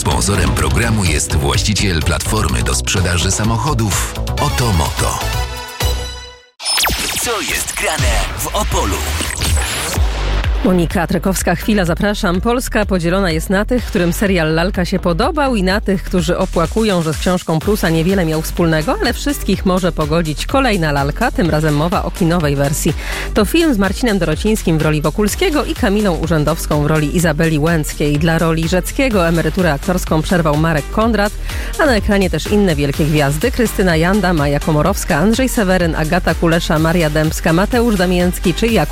Sponsorem programu jest właściciel platformy do sprzedaży samochodów Otomoto. Co jest grane w Opolu? Monika Trekowska-Chwila, zapraszam. Polska podzielona jest na tych, którym serial Lalka się podobał i na tych, którzy opłakują, że z książką Prusa niewiele miał wspólnego, ale wszystkich może pogodzić kolejna Lalka, tym razem mowa o kinowej wersji. To film z Marcinem Dorocińskim w roli Wokulskiego i Kamilą Urzędowską w roli Izabeli Łęckiej. Dla roli Rzeckiego emeryturę aktorską przerwał Marek Kondrat, a na ekranie też inne wielkie gwiazdy: Krystyna Janda, Maja Komorowska, Andrzej Seweryn, Agata Kulesza, Maria Dębska, Mateusz Damięcki czy Jakub